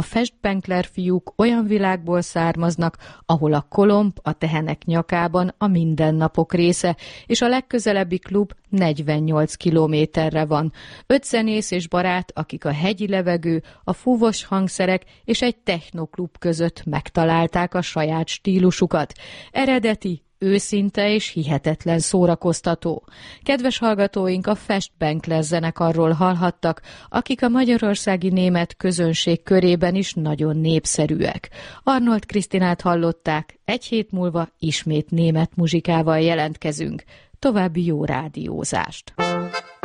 A Festbenkler fiúk olyan világból származnak, ahol a kolomb a tehenek nyakában a mindennapok része, és a legközelebbi klub 48 kilométerre van. 5 zenész és barát, akik a hegyi levegő, a fúvos hangszerek és egy technoklub között megtalálták a saját stílusukat. Eredeti, őszinte és hihetetlen szórakoztató. Kedves hallgatóink, a Festbenkler zenekarról hallhattak, akik a magyarországi német közönség körében is nagyon népszerűek. Arnold Krisztinát hallották, egy hét múlva ismét német muzsikával jelentkezünk. További jó rádiózást!